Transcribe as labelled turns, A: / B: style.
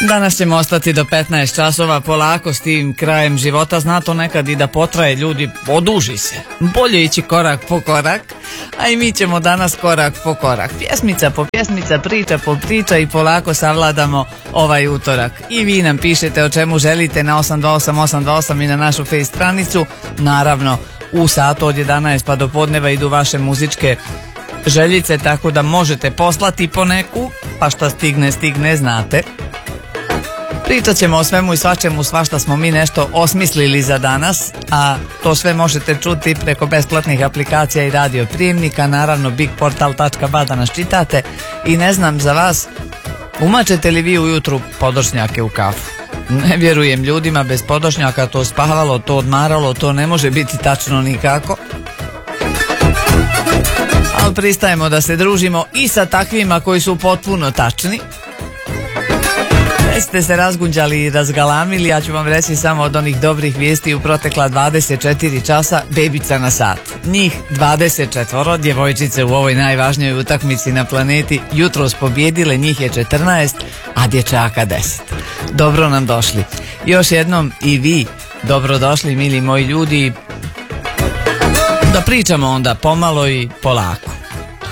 A: Danas ćemo ostati do 15 časova polako s tim krajem života. Zna to nekad i da potraje, ljudi, oduži se. Bolje ići korak po korak, a i mi ćemo danas korak po korak. Pjesmica po pjesmica, priča po priča i polako savladamo ovaj utorak. I vi nam pišete o čemu želite na 828828 i na našu face stranicu. Naravno, u satu od 11 pa do podneva idu vaše muzičke željice, tako da možete poslati po neku, pa šta stigne, znate. Pričat ćemo o svemu i svačemu, svašta smo mi nešto osmislili za danas, a to sve možete čuti preko besplatnih aplikacija i radio prijemnika, naravno bigportal.ba da nas čitate. I ne znam za vas, umačete li vi ujutru podošnjake u kafu? Ne vjerujem ljudima, bez podošnjaka to spavalo, to odmaralo, to ne može biti tačno nikako. Ali pristajemo da se družimo i sa takvima koji su potpuno tačni. Ste se razgunđali i razgalamili, ja ću vam reći samo od onih dobrih vijesti u protekla 24 časa, bebica na sat. Njih 24, djevojčice u ovoj najvažnijoj utakmici na planeti, jutros pobjedile, njih je 14, a dječaka 10. Dobro nam došli. Još jednom i vi dobrodošli, mili moji ljudi. Da pričamo onda pomalo i polako.